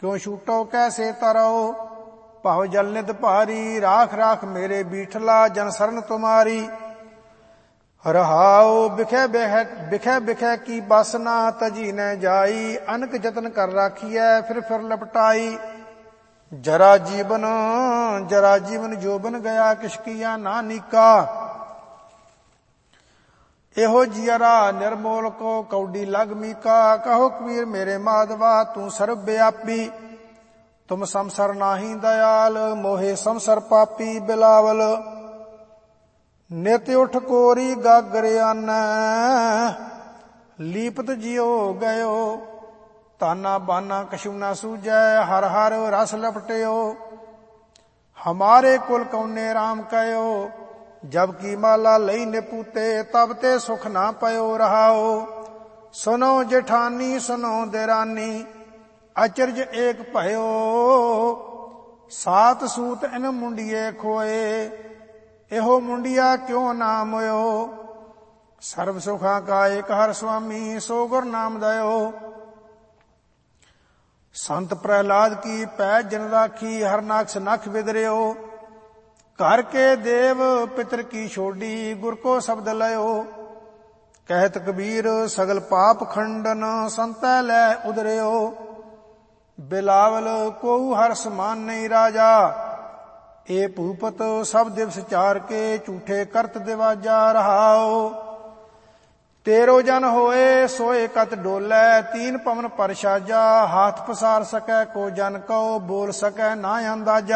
क्यों छूटो कैसे तरौ। भाव जल निध भारी, राख राख मेरे बीठला, जन शरण तुम्हारी। रहाओ बिखै बिखै की बासना, तजी न जाई। अनक जतन कर राखिए, फिर लपटाई। जरा जीवन जोबन गया, किसकिया ना नीका। एहो जियरा निर्मोल को, कौडी लग मीका। कहो कबीर मेरे माधवा, तू सर्व व्यापी। तुम संसर नाही दयाल, मोहे संसर पापी। बिलावल नित उठ कोरी गागरे आनै, लीपत जियो गयो। ताना बाना कछु न सूझै, हर हर रस लपटयो। हमारे कुल कौने राम कयो, जबकि माला लई निपूते। तब ते सुख ना पयो रहाओ। सुनो जेठानी सुनो देरानी, अचरज एक भयो। सात सूत इन मुंडिये खोए, एहो मुंडिया क्यों ना मोयो। सर्व सुखा का एक हर स्वामी, सो गुर नाम दयो। संत प्रहलाद की पैज जन राखी, हरनाक्ष नख बिदरियो। घर के देव पितर की छोड़ी, गुर को शब्द लयो। कहत कबीर सगल पाप खंडन, संतै लै उदरियो। बिलावल को हर समान नहीं राजा, ए भूपत सब दिवस चार के। झूठे करत दिवाजा रहाओ। तेरो जन होए सोए कत डोलै, तीन पवन पर साजा। हाथ पसार सकै को जन कहो, बोल सकै ना अंदाजा।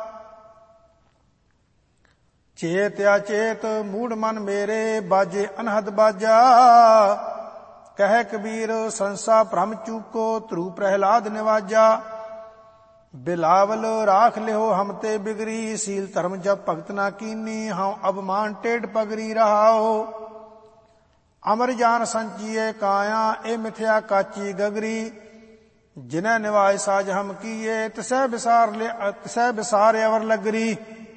चेत अचेत मूढ़ मन मेरे, बाजे अनहद बाजा। कह कबीर संसा भ्रम चूको, ध्रुव प्रहलाद निवाजा। बिलावल राख लिहो हम ते बिगरी, सील धर्म जब भगत ना कीनी। हम अबमान टेढ़ पगरी रहाओ। अमर जान संचिए काया, ए मिथ्या काची गगरी। जिन्हें निवाय साज हम किए, तिसै बिसार अवर लगरी।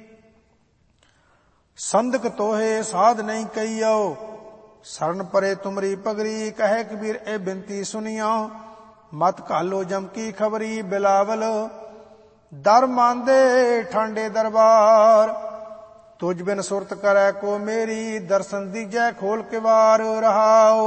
संदक तोहे साध नहीं कहियो, शरण परे तुमरी पगरी। कहे कबीर ए बिनती सुनियो, मत कालो जम की खबरी। बिलावल दर मांदे ठांडे दरबार, तुझ बिन सुरत करे को मेरी। दर्शन दीजै खोल के वार रहाओ।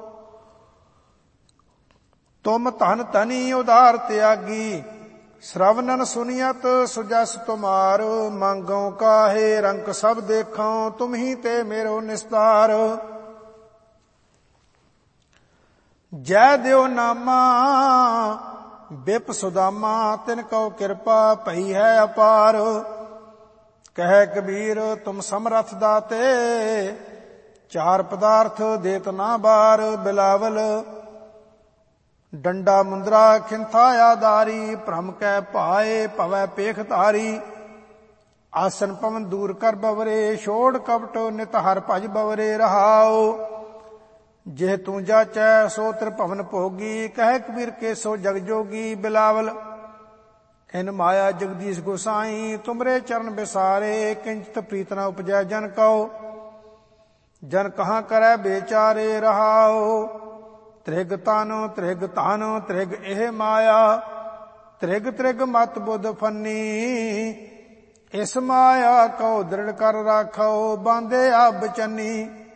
तुम धन धनी उदार त्यागी, श्रवणन सुनियत सुजस तुमार। मांगो काहे रंक सब देखो, तुम ही ते मेरो निस्तार। जय देव नामा बिप सुदामा, तिन कौ कृपा भई है अपार। कह कबीर तुम समरथ दाते, चार पदार्थ देत ना बार। बिलावल डंडा मुंदरा खिंथा आदारी, भ्रम कै पाए पवै पेख धारी। आसन पवन दूर कर बवरे, छोड़ कपट नित हर भज बवरे रहाओ। जेह तू जाचै सो तिर भवन भोगी, कह कबीर के सो जग जोगी। बिलावल इन माया जगदीश गोसाई, तुमरे चरण बिसारे। किंचित प्रीत न उपजै जन कहो, जन कहाँ करै बेचारे रहाओ। त्रिग तानो त्रिग एह माया, त्रिग त्रिग मत बुध फन्नी। इस माया को दृढ़ कर राखो, बांधे आप बचनी।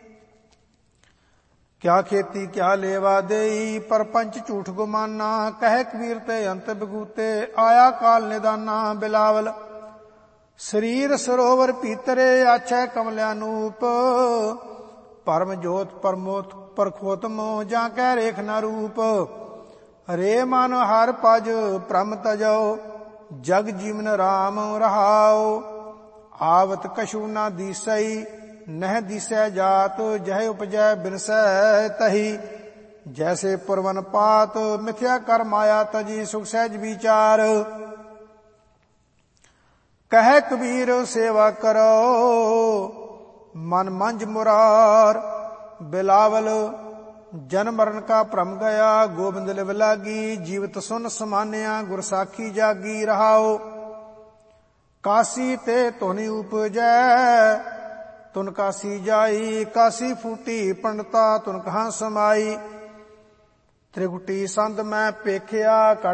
क्या खेती क्या लेवा देई, परपंच झूठ गुमाना। कह कबीर ते अंत बगूते, आया काल निदाना। बिलावल शरीर सरोवर पीतरे, आछै कमल्यानूप। परम जोत परमोत परखोतम, जा कै रेख न रूप। रे मन हर पज प्रम तजो, जग जीवन राम रहाओ। आवत कछु न दीसई, नह दिसै जात। जह उपजै बिनसै तही, जैसे पुरवन पात। मिथ्या कर माया तजी, सुख सहज विचार। कह कबीर सेवा करो, मन मंज मुरार। बिलावल जन्म मरण का भ्रम गया, गोबिंद लिव लागी। जीवत सुन समान्या, गुर साखी जागी रहाओ। काशी ते तुनि उपजै, तुन काशी जाई। काशी फूटी पंडता, तुन कहाँ समाई। त्रिकुटी संत मैं पेखिया,